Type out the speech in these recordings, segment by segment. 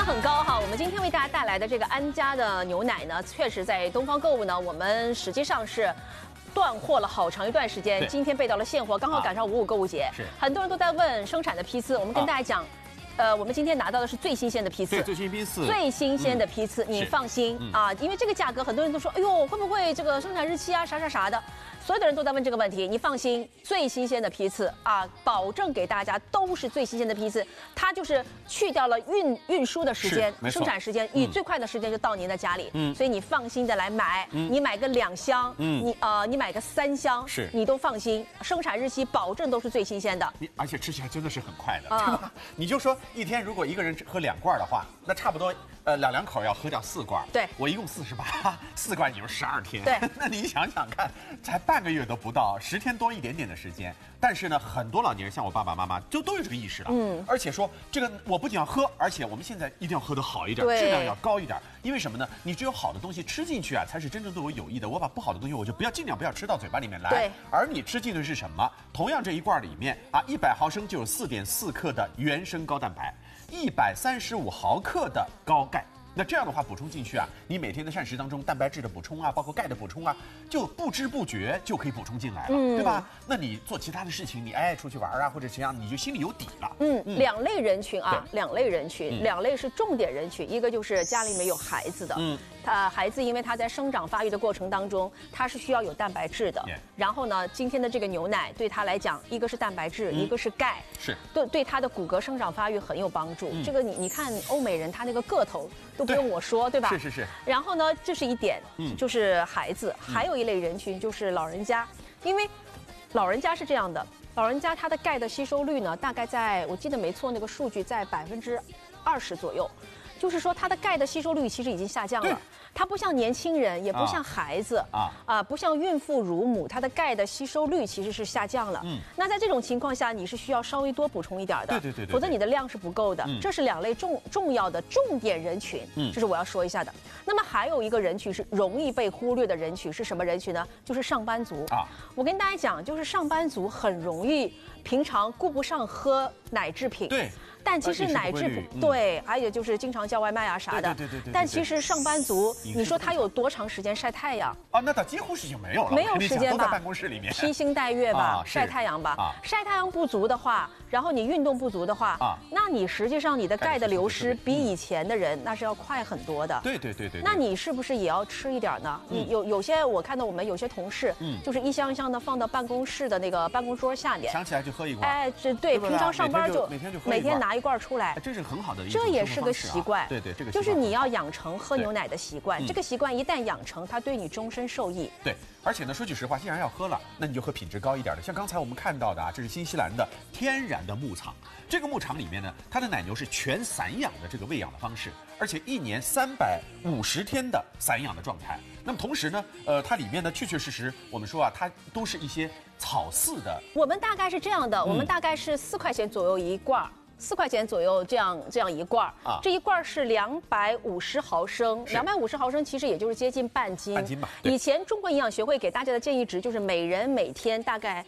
很高哈，我们今天为大家带来的这个安佳的牛奶呢，确实在东方购物呢，我们实际上是断货了好长一段时间，今天备到了现货，刚好赶上5.5购物节，很多人都在问生产的批次，我们跟大家讲。我们今天拿到的是最新鲜的批次， 最新鲜的批次， 你放心啊，因为这个价格，很多人都说，哎呦，会不会这个生产日期啊，啥的，所有的人都在问这个问题。你放心，最新鲜的批次啊，保证给大家都是最新鲜的批次，它就是去掉了运输的时间、生产时间，以最快的时间就到您的家里，所以你放心的来买，你买个2箱，你买个3箱，你都放心，生产日期保证都是最新鲜的， 而且吃起来真的是很快的，对吧？你就说。一天如果一个人喝2罐的话，那差不多两口要喝掉4罐。 对， 我一共48，4罐也就12天。 对， 那你想想看，才半个月都不到，10天多一点点的时间。但是呢，很多老年人像我爸爸妈妈都有这个意识了。而且说这个我不仅要喝，而且我们现在一定要喝得好一点，质量要高一点。因为什么呢？你只有好的东西吃进去啊，才是真正对我有益的。我把不好的东西，我就尽量不要吃到嘴巴里面来。 对。 而你吃进的是什么？同样这一罐里面啊，100毫升就有4.4克的原生高蛋白。135毫克的高钙，那这样的话补充进去啊，你每天的膳食当中蛋白质的补充啊，包括钙的补充啊，就不知不觉就可以补充进来了，对吧？那你做其他的事情，你出去玩啊或者怎样，你就心里有底了。 2类人群啊，2类人群，2类是重点人群，一个就是家里面有孩子的，孩子因为他在生长发育的过程当中，他是需要有蛋白质的。然后呢，今天的这个牛奶对他来讲，一个是蛋白质，一个是钙，对他的骨骼生长发育很有帮助。这个你看欧美人他那个个头都不用我说，对吧？ 是。 然后呢，这是一点，就是孩子，还有一类人群就是老人家，因为老人家是这样的，老人家他的钙的吸收率呢，大概在我记得没错，那个数据在20%左右。就是说，它的钙的吸收率其实已经下降了。它不像年轻人，也不像孩子不像孕妇、乳母，它的钙的吸收率其实是下降了。那在这种情况下，你是需要稍微多补充一点的， 对， 否则你的量是不够的。这是2类重要的重点人群，这是我要说一下的。那么还有一个人群是容易被忽略的人群是什么人群呢？就是上班族啊。我跟大家讲，就是上班族很容易平常顾不上喝奶制品。 对。 但其实奶制品对，还有就是经常叫外卖啊啥的。 对。 但其实上班族，你说他有多长时间晒太阳？ 那他几乎是就没有了， 没有时间吧？ 都在办公室里面披星戴月吧，晒太阳吧。晒太阳不足的话，然后你运动不足的话，那你实际上你的钙的流失比以前的人那是要快很多的。 对。 那你是不是也要吃一点呢？你有些我看到我们有些同事，就是一箱一箱的放到办公室的那个办公桌下面， 想起来就喝一罐。 对，平常上班就每天拿1罐出来。 这是很好的一种这也是个习惯。 对，这个就是你要养成喝牛奶的习惯。这个习惯一旦养成，它对你终身受益。 对，而且呢，说句实话，既然要喝了，那你就喝品质高一点的。像刚才我们看到的这是新西兰的天然的牧场。这个牧场里面呢，它的奶牛是全散养的这个喂养的方式，而且1年350天的散养的状态。那么同时呢，它里面呢确实，我们说它都是一些草饲的。 我们大概是这样的，我们大概是4块钱左右一罐。4块钱左右这样一罐这一罐是250毫升，250毫升其实也就是接近半斤吧。 以前中国营养学会给大家的建议值就是每人每天大概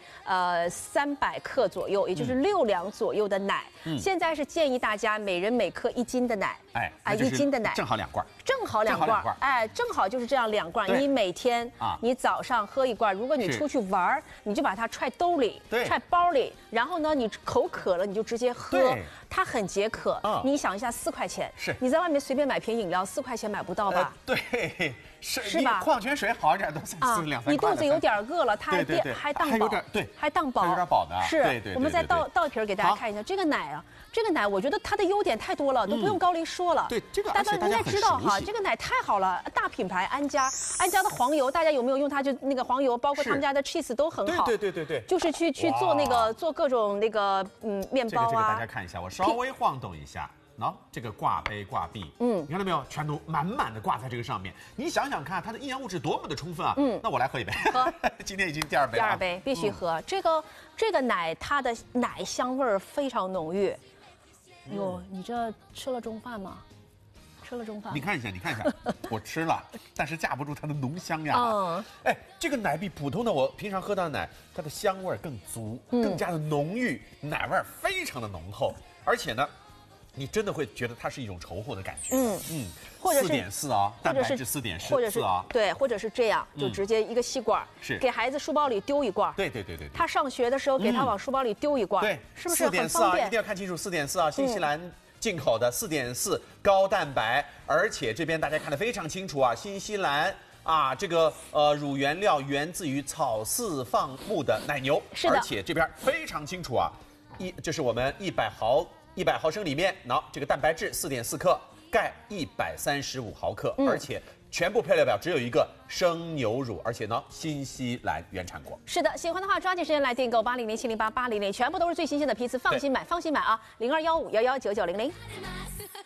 300克左右，也就是6两左右的奶。现在是建议大家每人每克1斤的奶，1斤的奶正好2罐， 正好2罐，正好就是这样2罐。你每天你早上喝1罐，如果你出去玩，你就把它揣兜里、揣包里，然后呢，你口渴了你就直接喝。它很解渴，你想一下，4块钱，你在外面随便买瓶饮料，4块钱买不到吧？ 对， 是吧？ 矿泉水好一点都3、4、2、3块。 你肚子有点饿了，它还当饱，还当饱， 有点饱的。 是，我们再倒一瓶给大家看一下，这个奶我觉得它的优点太多了，都不用高丽说了。 对，这个大家应该知道哈，这个奶太好了，大品牌安佳的黄油，大家有没有用它？就那个黄油，包括他们家的 cheese 都很好。 对， 就是去做各种面包啊。 这个大家看一下，我稍微晃动一下。这个挂杯挂壁，你看到没有？全都满满的挂在这个上面。你想想看，它的营养物质多么的充分啊！那我来喝一杯。喝，今天已经第2杯了。 第2杯必须喝。这个奶，它的奶香味儿非常浓郁。哟，你这吃了中饭吗？吃了中饭？ 你看一下，我吃了，但是架不住它的浓香呀。这个奶比普通的我平常喝到的奶，它的香味更足，更加的浓郁，奶味非常的浓厚，而且呢。 你真的会觉得它是一种稠厚的感觉。 或者是 4.4啊，蛋白质4.4， 或者是啊， 对，或者是这样，就直接一个吸管， 是给孩子书包里丢一罐。 对。 他上学的时候给他往书包里丢一罐， 对， 是不是很方 4.4啊？ 便？ 一定要看清楚，4.4啊，新西兰进口的4.4高蛋白，而且这边大家看得非常清楚啊，新西兰。啊，这个乳原料源自于草饲放牧的奶牛， 是的， 而且这边非常清楚啊，这是我们100毫升里面，这个蛋白质4.4克，钙135毫克，而且全部配料表只有一个生牛乳，而且呢新西兰原产国。 是的，喜欢的话抓紧时间来订购80070880，全部都是最新鲜的批次，放心买啊，0215119900。